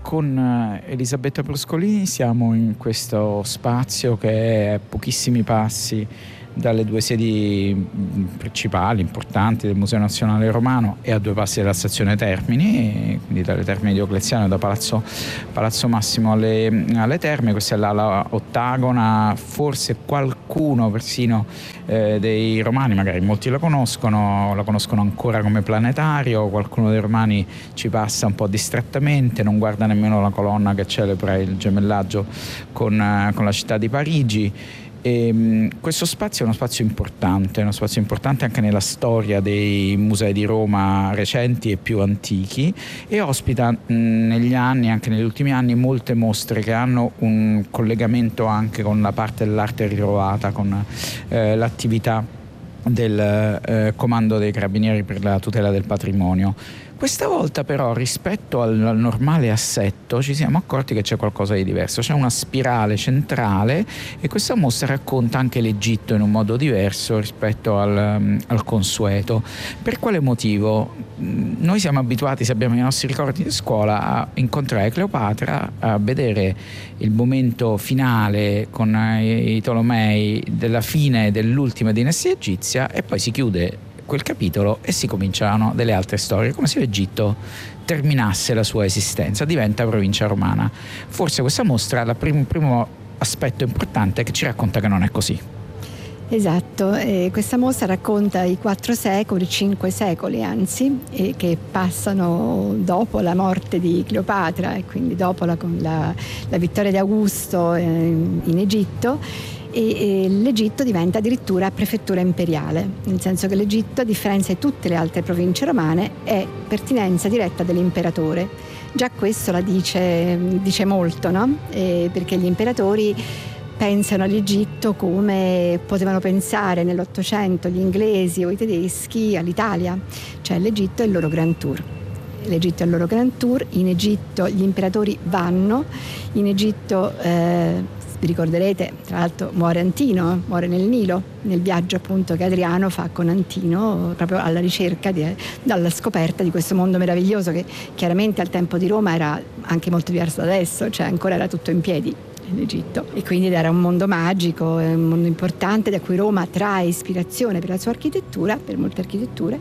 Con Elisabetta Bruscolini siamo in questo spazio che è a pochissimi passi dalle due sedi principali, importanti del Museo Nazionale Romano e a 2 passi dalla stazione Termini, quindi dalle Termini Diocleziano e da Palazzo Massimo alle Terme. Questa è l'ala ottagona, forse qualcuno persino dei romani, magari molti la conoscono ancora come planetario, qualcuno dei romani ci passa un po' distrattamente, non guarda nemmeno la colonna che celebra il gemellaggio con la città di Parigi. E questo spazio è uno spazio importante anche nella storia dei musei di Roma recenti e più antichi, e ospita negli anni, anche negli ultimi anni, molte mostre che hanno un collegamento anche con la parte dell'arte ritrovata, con l'attività del Comando dei Carabinieri per la tutela del patrimonio. Questa volta però, rispetto al normale assetto, ci siamo accorti che c'è qualcosa di diverso. C'è una spirale centrale e questa mostra racconta anche l'Egitto in un modo diverso rispetto al consueto. Per quale motivo? Noi siamo abituati, se abbiamo i nostri ricordi di scuola, a incontrare Cleopatra, a vedere il momento finale con i Tolomei della fine dell'ultima dinastia egizia, e poi si chiude quel capitolo e si cominciano delle altre storie, come se l'Egitto terminasse la sua esistenza, diventa provincia romana. Forse questa mostra, il primo aspetto importante è che ci racconta che non è così. Esatto, questa mostra racconta i 4 secoli, 5 secoli anzi, che passano dopo la morte di Cleopatra e quindi dopo la vittoria di Augusto in Egitto. E l'Egitto diventa addirittura prefettura imperiale, nel senso che l'Egitto, a differenza di tutte le altre province romane, è pertinenza diretta dell'imperatore. Già questo la dice molto, no? Perché gli imperatori pensano all'Egitto come potevano pensare nell'Ottocento gli inglesi o i tedeschi all'Italia, cioè l'Egitto è il loro Grand Tour. L'Egitto è il loro Grand Tour, in Egitto gli imperatori vanno, in Egitto vi ricorderete, tra l'altro muore Antino, muore nel Nilo, nel viaggio appunto che Adriano fa con Antino, proprio alla ricerca, dalla scoperta di questo mondo meraviglioso che chiaramente al tempo di Roma era anche molto diverso da adesso, cioè ancora era tutto in piedi l'Egitto, e quindi era un mondo magico, un mondo importante da cui Roma trae ispirazione per la sua architettura, per molte architetture,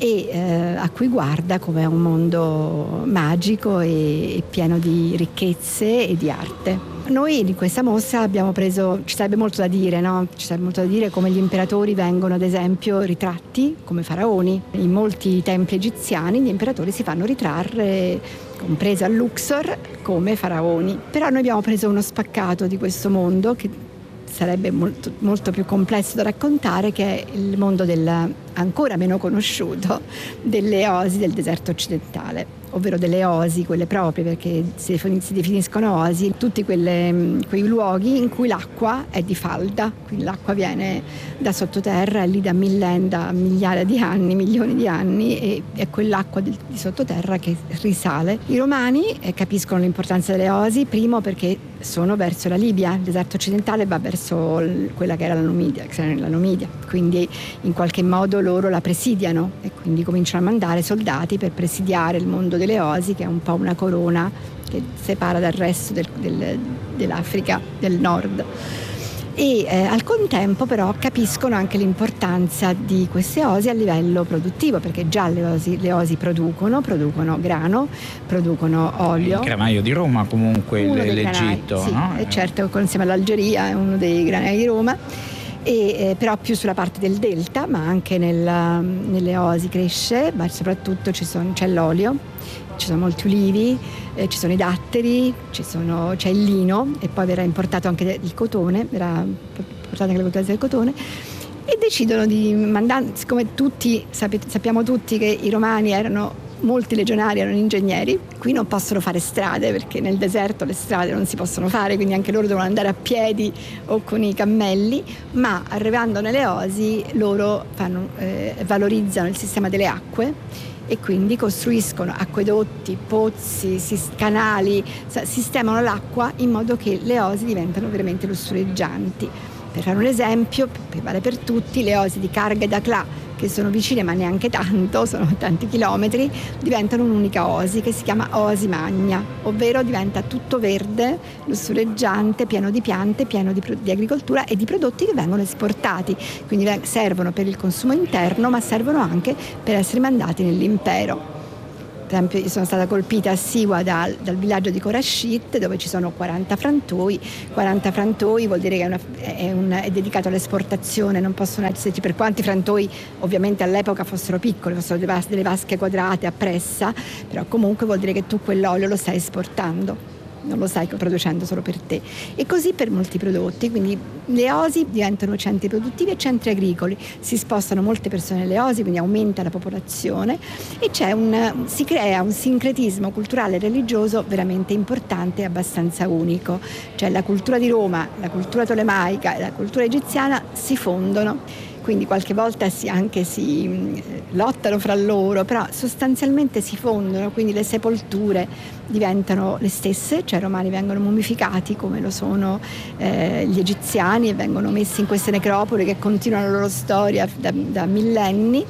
e a cui guarda come un mondo magico e pieno di ricchezze e di arte. Noi in questa mostra abbiamo preso, ci sarebbe molto da dire, no? Ci sarebbe molto da dire come gli imperatori vengono ad esempio ritratti come faraoni. In molti templi egiziani gli imperatori si fanno ritrarre, compreso a Luxor, come faraoni. Però noi abbiamo preso uno spaccato di questo mondo che sarebbe molto, molto più complesso da raccontare, che è il mondo ancora meno conosciuto delle oasi del deserto occidentale, ovvero delle oasi, quelle proprie, perché si definiscono oasi tutti quei luoghi in cui l'acqua è di falda, quindi l'acqua viene da sottoterra, è lì da migliaia di anni, milioni di anni, e è quell'acqua di sottoterra che risale. I romani capiscono l'importanza delle oasi, primo perché sono verso la Libia, il deserto occidentale va verso quella che era la Numidia, quindi in qualche modo loro la presidiano e quindi cominciano a mandare soldati per presidiare il mondo delle oasi, che è un po' una corona che separa dal resto dell'Africa del nord. E al contempo però capiscono anche l'importanza di queste oasi a livello produttivo, perché già le osi producono grano, producono olio. Il granaio di Roma comunque, l'Egitto, sì, no? Certo, insieme all'Algeria è uno dei granai di Roma. Però più sulla parte del delta, ma anche nelle oasi cresce, ma soprattutto c'è l'olio, ci sono molti ulivi, ci sono i datteri, c'è il lino, e poi verrà importato anche il cotone, verrà portata anche la coltivazione del cotone, e decidono di mandare, siccome sappiamo tutti che i romani molti legionari erano ingegneri, qui non possono fare strade perché nel deserto le strade non si possono fare, quindi anche loro devono andare a piedi o con i cammelli, ma arrivando nelle oasi loro valorizzano il sistema delle acque e quindi costruiscono acquedotti, pozzi, canali, sistemano l'acqua in modo che le oasi diventano veramente lussureggianti. Per fare un esempio, che vale per tutti, le oasi di Karga e Dakhla, che che sono vicine ma neanche tanto, sono tanti chilometri, diventano un'unica oasi che si chiama Oasi Magna, ovvero diventa tutto verde, lussureggiante, pieno di piante, pieno di agricoltura e di prodotti che vengono esportati, quindi servono per il consumo interno ma servono anche per essere mandati nell'impero. Per esempio, io sono stata colpita a Siwa dal villaggio di Korashit, dove ci sono 40 frantoi. 40 frantoi vuol dire che è dedicato all'esportazione, non possono esserci, per quanti frantoi ovviamente all'epoca fossero piccoli, fossero delle vasche quadrate a pressa, però comunque vuol dire che tu quell'olio lo stai esportando, non lo stai producendo solo per te. E così per molti prodotti, quindi le oasi diventano centri produttivi e centri agricoli, si spostano molte persone nelle oasi, quindi aumenta la popolazione e si crea un sincretismo culturale e religioso veramente importante e abbastanza unico, cioè la cultura di Roma, la cultura tolemaica e la cultura egiziana si fondono. Quindi qualche volta si lottano fra loro, però sostanzialmente si fondono, quindi le sepolture diventano le stesse, cioè i romani vengono mummificati come lo sono gli egiziani e vengono messi in queste necropoli che continuano la loro storia da millenni.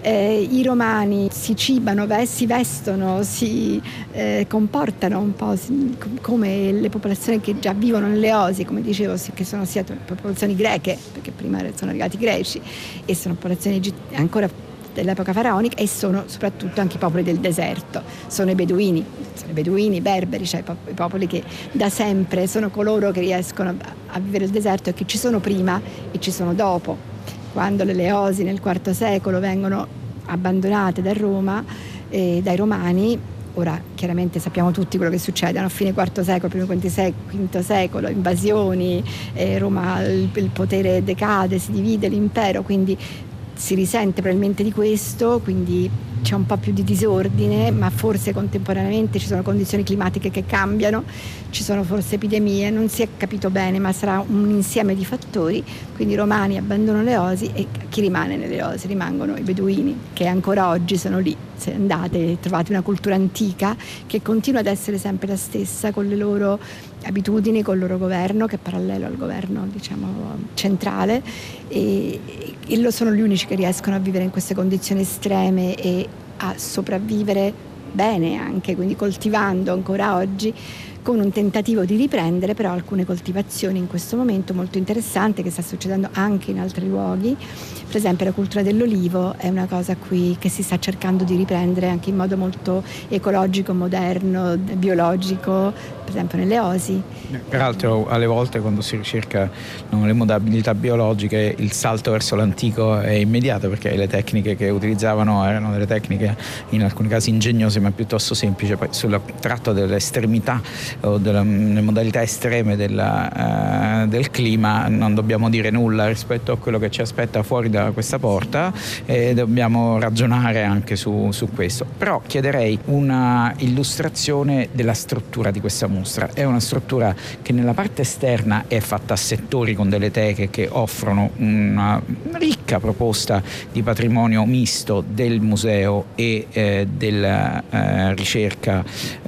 I romani si cibano, si vestono, si comportano un po' come le popolazioni che già vivono nelle oasi, come dicevo, che sono sia popolazioni greche, perché prima sono arrivati i greci, e sono popolazioni ancora dell'epoca faraonica, e sono soprattutto anche i popoli del deserto, sono i beduini, i berberi, cioè i popoli che da sempre sono coloro che riescono a vivere il deserto e che ci sono prima e ci sono dopo. Quando le oasi nel IV secolo vengono abbandonate da Roma, dai Romani, ora chiaramente sappiamo tutti quello che succede, a fine IV secolo, primo V secolo, invasioni, Roma, il potere decade, si divide l'impero, quindi si risente probabilmente di questo, quindi c'è un po' più di disordine, ma forse contemporaneamente ci sono condizioni climatiche che cambiano, ci sono forse epidemie, non si è capito bene, ma sarà un insieme di fattori, quindi i romani abbandonano le oasi e chi rimane nelle oasi? Rimangono i beduini, che ancora oggi sono lì. Se andate trovate una cultura antica che continua ad essere sempre la stessa, con le loro abitudini, col loro governo, che è parallelo al governo, centrale, e sono gli unici che riescono a vivere in queste condizioni estreme e a sopravvivere bene anche, quindi coltivando ancora oggi, con un tentativo di riprendere però alcune coltivazioni in questo momento molto interessante che sta succedendo anche in altri luoghi. Per esempio la cultura dell'olivo è una cosa qui che si sta cercando di riprendere anche in modo molto ecologico, moderno, biologico, per esempio nelle oasi. Peraltro alle volte quando si ricerca le modalità biologiche il salto verso l'antico è immediato, perché le tecniche che utilizzavano erano delle tecniche in alcuni casi ingegnose ma piuttosto semplici. Poi sul tratto dell'estremità o delle modalità estreme del clima non dobbiamo dire nulla rispetto a quello che ci aspetta fuori da questa porta, e dobbiamo ragionare anche su questo. Però chiederei una illustrazione della struttura di questa mostra. È una struttura che nella parte esterna è fatta a settori con delle teche che offrono una ricca proposta di patrimonio misto del museo e della ricerca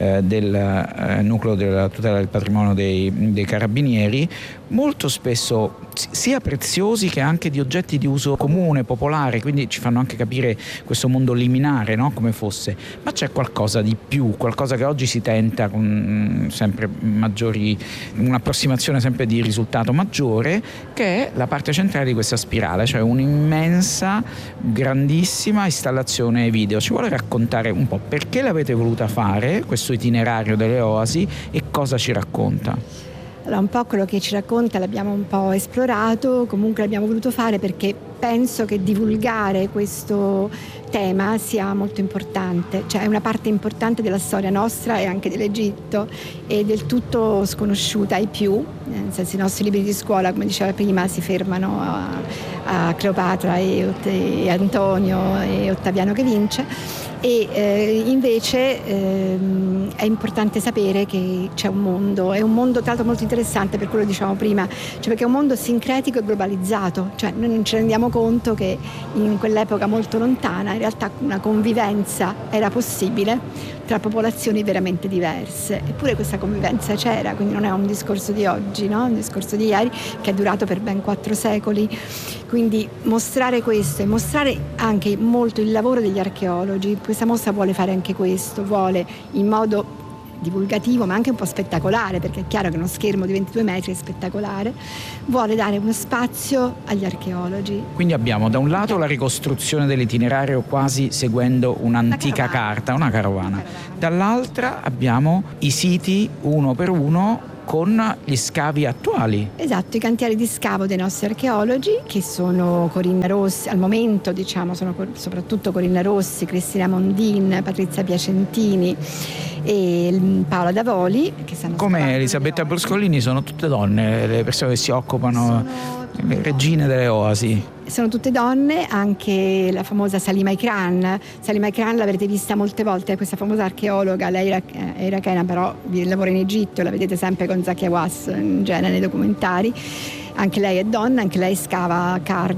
del nucleo della tutela del patrimonio dei carabinieri, molto spesso sia preziosi che anche di oggetti di uso comune, popolare, quindi ci fanno anche capire questo mondo liminare, no? Come fosse. Ma c'è qualcosa di più, qualcosa che oggi si tenta con sempre maggiori, un'approssimazione sempre di risultato maggiore, che è la parte centrale di questa spirale, cioè un'immensa, grandissima installazione video. Ci vuole raccontare un po' perché l'avete voluta fare, questo itinerario delle oasi, e cosa ci racconta? Allora, un po' quello che ci racconta l'abbiamo un po' esplorato, comunque l'abbiamo voluto fare perché penso che divulgare questo tema sia molto importante, cioè è una parte importante della storia nostra e anche dell'Egitto, e del tutto sconosciuta ai più, nel senso i nostri libri di scuola, come diceva prima, si fermano a Cleopatra e Antonio e Ottaviano che vince, e invece è importante sapere che c'è un mondo, è un mondo tra l'altro molto interessante, per quello dicevamo prima, cioè perché è un mondo sincretico e globalizzato, cioè noi non ci rendiamo conto che in quell'epoca molto lontana in realtà una convivenza era possibile tra popolazioni veramente diverse. Eppure questa convivenza c'era, quindi non è un discorso di oggi, no? Un discorso di ieri che è durato per ben 4 secoli. Quindi mostrare questo e mostrare anche molto il lavoro degli archeologi. Questa mostra vuole fare anche questo, vuole in modo divulgativo ma anche un po' spettacolare, perché è chiaro che uno schermo di 22 metri è spettacolare, vuole dare uno spazio agli archeologi. Quindi abbiamo da un lato la ricostruzione dell'itinerario quasi seguendo un'antica carta, una carovana. Dall'altra abbiamo i siti uno per uno con gli scavi attuali. Esatto, i cantieri di scavo dei nostri archeologi, che sono Corinna Rossi, al momento diciamo sono soprattutto Corinna Rossi, Cristina Mondin, Patrizia Piacentini e Paola Davoli, che stanno come Elisabetta Bruscolini, sono tutte donne le persone che si occupano, le regine delle oasi. Sono tutte donne, anche la famosa Salima Ikran. Salima Ikran l'avrete vista molte volte, è questa famosa archeologa, lei è irachena però lavora in Egitto, la vedete sempre con Zakia Hawass in genere nei documentari. Anche lei è donna, anche lei scava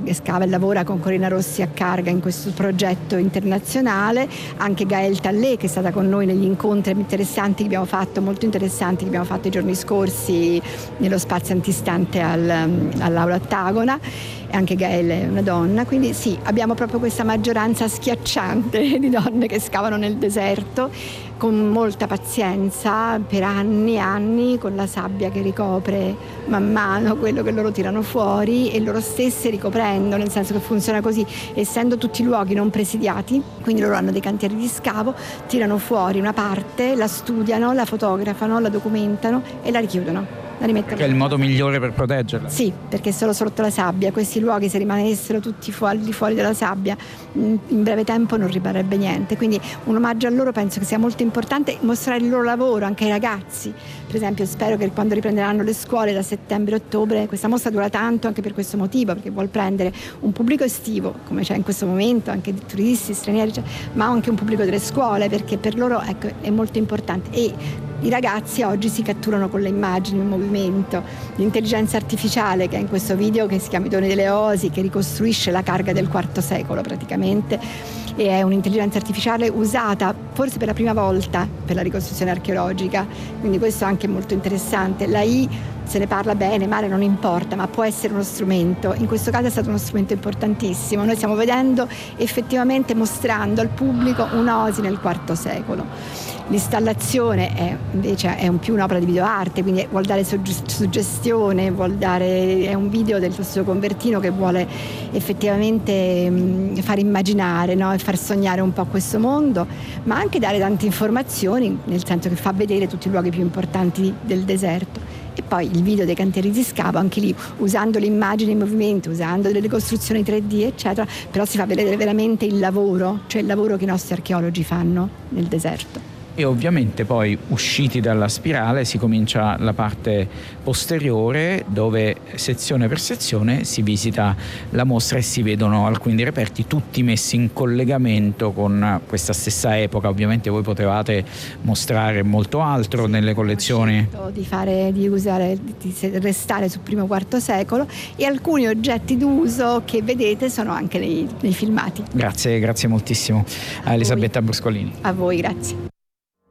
e lavora con Corinna Rossi a Carga in questo progetto internazionale. Anche Gael Tallè, che è stata con noi negli incontri interessanti che abbiamo fatto, molto interessanti che abbiamo fatto i giorni scorsi nello spazio antistante all'Aula Ottagona. Anche Gael è una donna, quindi sì, abbiamo proprio questa maggioranza schiacciante di donne che scavano nel deserto con molta pazienza per anni e anni, con la sabbia che ricopre man mano quello che loro tirano fuori e loro stesse ricoprendo, nel senso che funziona così, essendo tutti luoghi non presidiati, quindi loro hanno dei cantieri di scavo, tirano fuori una parte, la studiano, la fotografano, la documentano e la richiudono. Che è il modo migliore per proteggerla. Sì, perché solo sotto la sabbia, questi luoghi se rimanessero tutti fuori dalla sabbia in breve tempo non rimarrebbe niente, quindi un omaggio a loro penso che sia molto importante, mostrare il loro lavoro anche ai ragazzi. Per esempio spero che quando riprenderanno le scuole da settembre-ottobre, questa mostra dura tanto anche per questo motivo, perché vuol prendere un pubblico estivo come c'è in questo momento, anche di turisti stranieri, ma anche un pubblico delle scuole, perché per loro è molto importante. E i ragazzi oggi si catturano con le immagini in movimento, l'intelligenza artificiale che è in questo video, che si chiama I Doni delle Osi, che ricostruisce la Carga del IV secolo praticamente, e è un'intelligenza artificiale usata forse per la prima volta per la ricostruzione archeologica, quindi questo è anche molto interessante. La I se ne parla bene, male non importa, ma può essere uno strumento. In questo caso è stato uno strumento importantissimo. Noi stiamo vedendo effettivamente, mostrando al pubblico un'osi nel IV secolo. L'installazione è invece più un'opera di videoarte, quindi vuol dare suggestione, è un video del Tosto Convertino che vuole effettivamente far immaginare, no? E far sognare un po' questo mondo, ma anche dare tante informazioni, nel senso che fa vedere tutti i luoghi più importanti del deserto. E poi il video dei cantieri di scavo, anche lì usando le immagini in movimento, usando delle costruzioni 3D eccetera, però si fa vedere veramente il lavoro, cioè il lavoro che i nostri archeologi fanno nel deserto. E ovviamente poi usciti dalla spirale si comincia la parte posteriore, dove sezione per sezione si visita la mostra e si vedono alcuni dei reperti tutti messi in collegamento con questa stessa epoca. Ovviamente voi potevate mostrare molto altro nelle collezioni, di restare sul primo IV secolo, e alcuni oggetti d'uso che vedete sono anche nei filmati. Grazie moltissimo a Elisabetta Bruscolini. A voi, grazie.